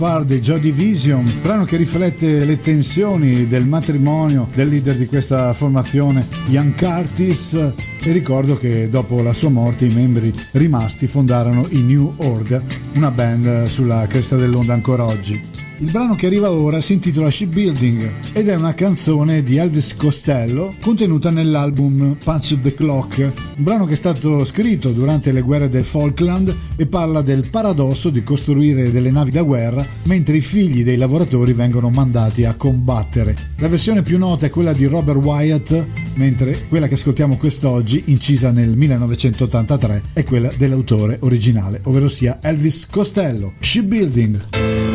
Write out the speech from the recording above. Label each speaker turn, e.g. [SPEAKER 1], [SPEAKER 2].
[SPEAKER 1] Part dei Joy Division, brano che riflette le tensioni del matrimonio del leader di questa formazione, Ian Curtis, e ricordo che dopo la sua morte i membri rimasti fondarono i New Order, una band sulla cresta dell'onda ancora oggi. Il brano che arriva ora si intitola Shipbuilding ed è una canzone di Elvis Costello contenuta nell'album Punch the Clock, un brano che è stato scritto durante le guerre del Falkland e parla del paradosso di costruire delle navi da guerra mentre i figli dei lavoratori vengono mandati a combattere. La versione più nota è quella di Robert Wyatt, mentre quella che ascoltiamo quest'oggi, incisa nel 1983, è quella dell'autore originale, ovvero sia Elvis Costello. Shipbuilding.